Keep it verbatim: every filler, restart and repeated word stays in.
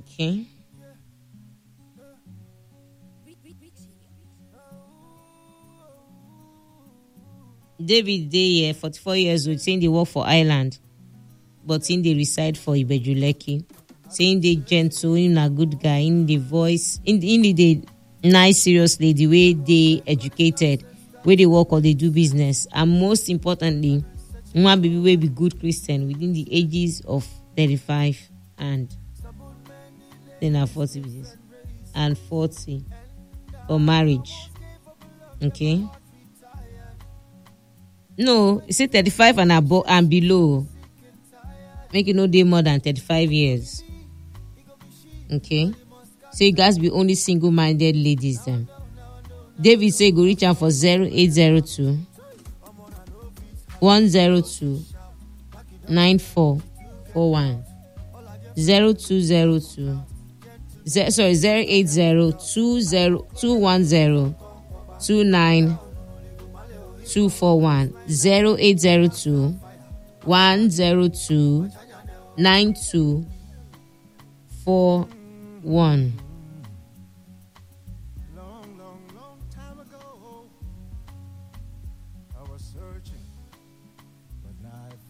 Okay. David dey forty-four years old, saying they work for Ireland, but in they reside for Ibejuleki. Saying they gentle, in a good guy, in the voice, in in the they nice, seriously, the way they educated, where they work or they do business, and most importantly, one baby will be good Christian within the ages of thirty-five and then are forty and forty for marriage. Okay. No, you say thirty-five and above and below. Make it no day more than thirty-five years. Okay. So you guys be only single-minded ladies then. David say go reach out for zero eight zero two one zero two nine four four one zero two zero two Z- sorry zero eight zero two zero two one zero two nine two four one zero eight zero two one zero two nine two four one. Long, long, long time ago, I was searching, but now I